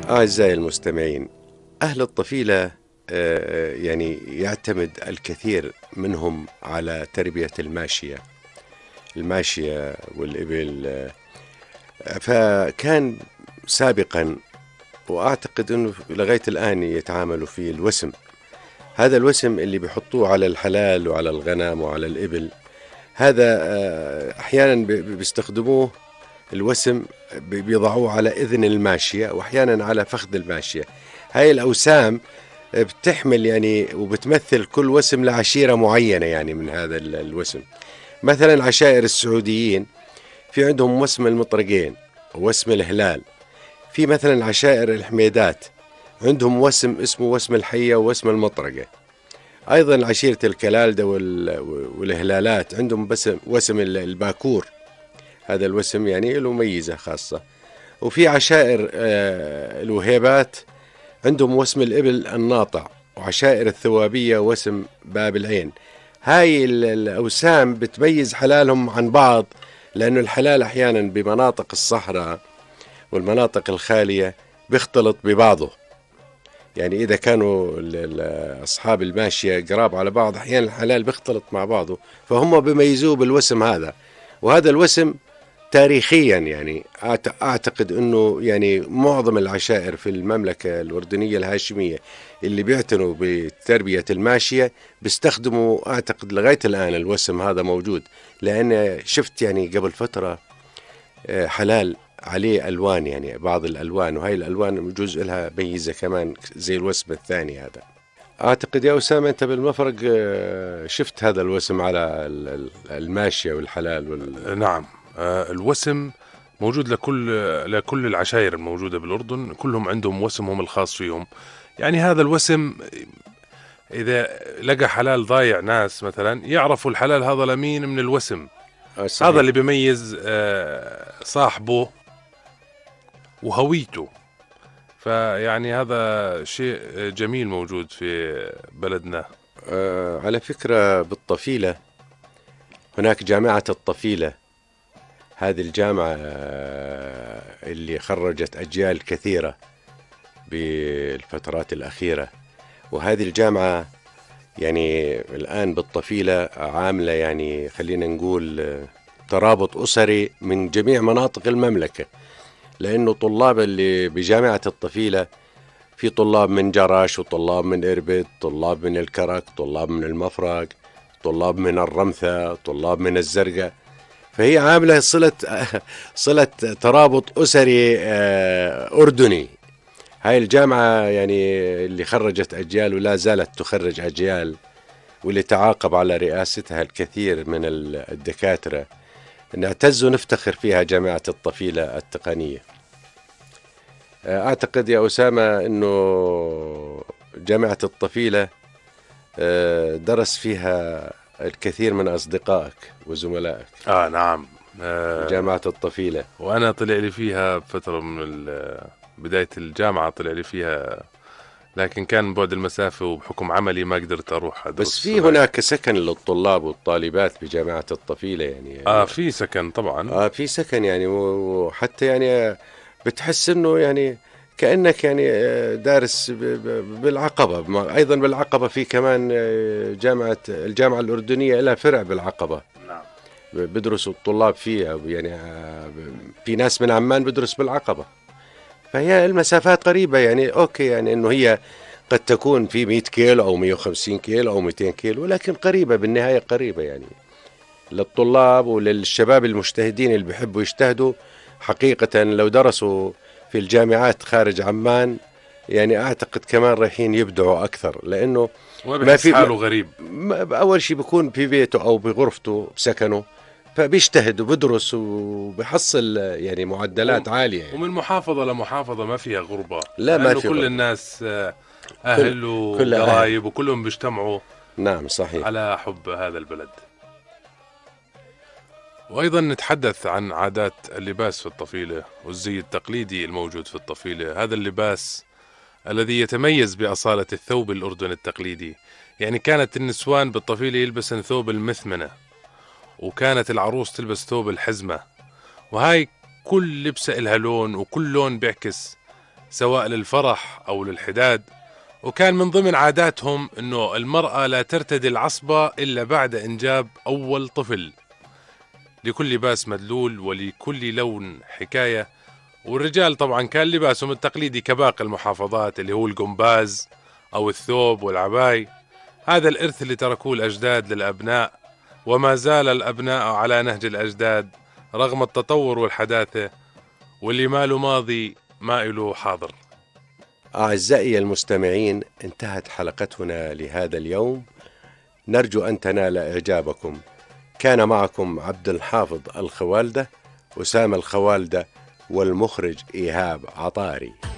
أعزائي المستمعين، أهل الطفيلة يعني يعتمد الكثير منهم على تربية الماشية والإبل. فكان سابقا، وأعتقد أنه لغاية الآن يتعاملوا في الوسم. هذا الوسم اللي بيحطوه على الحلال وعلى الغنم وعلى الإبل، هذا أحيانا بيستخدموه الوسم، بيضعوه على إذن الماشية وأحيانا على فخذ الماشية. هاي الأوسام بتحمل يعني وبتمثل كل وسم لعشيرة معينة يعني من هذا الوسم. مثلا عشائر السعوديين في عندهم وسم المطرقين ووسم الهلال. في مثلا عشائر الحميدات عندهم وسم اسمه وسم الحية ووسم المطرقة. أيضا عشيرة الكلالدة والهلالات عندهم بس وسم الباكور، هذا الوسم يعني له ميزة خاصة. وفي عشائر الوهيبات عندهم وسم الإبل الناطع، وعشائر الثوابية وسم باب العين. هاي الأوسام بتميز حلالهم عن بعض، لأنه الحلال أحيانا بمناطق الصحراء والمناطق الخالية بيختلط ببعضه. يعني إذا كانوا أصحاب الماشية قراب على بعض، أحيانا الحلال بيختلط مع بعضه، فهم بيميزوه بالوسم هذا. وهذا الوسم تاريخيا يعني أعتقد أنه يعني معظم العشائر في المملكة الأردنية الهاشمية اللي بيعتنوا بتربية الماشية بيستخدموا، أعتقد لغاية الآن الوسم هذا موجود. لأن شفت يعني قبل فترة حلال عليه ألوان، يعني بعض الألوان، وهي الألوان جزء لها ميزة كمان زي الوسم الثاني هذا. أعتقد يا أسامة أنت بالمفرق شفت هذا الوسم على الماشية والحلال نعم. الوسم موجود لكل العشائر الموجودة بالأردن، كلهم عندهم وسمهم الخاص فيهم. يعني هذا الوسم إذا لقى حلال ضايع، ناس مثلا يعرفوا الحلال هذا لمين من الوسم. هذا اللي بيميز صاحبه وهويته. فيعني هذا شيء جميل موجود في بلدنا. على فكرة بالطفيلة هناك جامعة الطفيلة. هذه الجامعة اللي خرجت أجيال كثيرة بالفترات الأخيرة. وهذه الجامعة يعني الآن بالطفيلة عاملة يعني خلينا نقول ترابط أسري من جميع مناطق المملكة. لأنه طلاب اللي بجامعة الطفيلة في طلاب من جراش، وطلاب من إربد، طلاب من الكرك، طلاب من المفرق، طلاب من الرمثة، طلاب من الزرقاء. فهي عاملة صلة ترابط أسري أردني. هاي الجامعة يعني اللي خرجت أجيال ولا زالت تخرج أجيال، واللي تعاقب على رئاستها الكثير من الدكاترة. نعتز ونفتخر فيها جامعة الطفيلة التقنية. أعتقد يا أسامة أنه جامعة الطفيلة درس فيها الكثير من أصدقائك وزملائك. نعم. جامعة الطفيلة، وأنا طلع لي فيها فترة من بداية الجامعة، طلع لي فيها، لكن كان بعد المسافة وبحكم عملي ما قدرت أروح أدرس. بس في هناك سكن للطلاب والطالبات بجامعة الطفيلة يعني في سكن طبعا. في سكن يعني، وحتى يعني بتحس انه يعني كأنك يعني دارس بالعقبة. أيضا بالعقبة في كمان الجامعة الأردنية لها فرع بالعقبة. نعم. بدرسوا الطلاب فيها يعني في ناس من عمان بدرس بالعقبة. فهي المسافات قريبة يعني أوكي، يعني إنه هي قد تكون في 100 كيلو أو 150 كيلو أو 200 كيلو، ولكن قريبة بالنهاية، قريبة يعني للطلاب وللشباب المجتهدين اللي بيحبوا يجتهدوا. حقيقة لو درسوا في الجامعات خارج عمان يعني أعتقد كمان رايحين يبدعوا أكثر، لأنه ما في حاله غريب. أول شيء بيكون في بيته أو بغرفته بسكنه، فبيجتهد وبدرس وبيحصل يعني معدلات عالية يعني. ومن محافظة لمحافظة ما فيها غربة، لا، ما في كل غربة. الناس أهل كل وقرايب وكلهم بيجتمعوا. نعم صحيح. على حب هذا البلد. وأيضا نتحدث عن عادات اللباس في الطفيلة والزي التقليدي الموجود في الطفيلة. هذا اللباس الذي يتميز بأصالة الثوب الأردني التقليدي. يعني كانت النسوان بالطفيلة يلبسن ثوب المثمنة، وكانت العروس تلبس ثوب الحزمة. وهاي كل لبسة إلها لون، وكل لون بيعكس سواء للفرح أو للحداد. وكان من ضمن عاداتهم أنه المرأة لا ترتدي العصبة إلا بعد إنجاب أول طفل. لكل لباس مدلول ولكل لون حكاية. والرجال طبعا كان لباسهم التقليدي كباقي المحافظات اللي هو القنباز أو الثوب والعباي. هذا الإرث اللي تركوه الأجداد للأبناء، وما زال الأبناء على نهج الأجداد رغم التطور والحداثة، واللي ما له ماضي ما له حاضر. أعزائي المستمعين، انتهت حلقتنا لهذا اليوم، نرجو أن تنال إعجابكم. كان معكم عبد الحافظ الخوالدة، أسامة الخوالدة، والمخرج إيهاب عطاري.